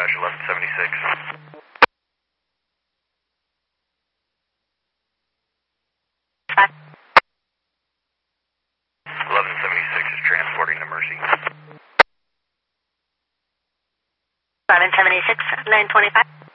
Roger, 1176. 1176 is transporting to Mercy. 1176, 925.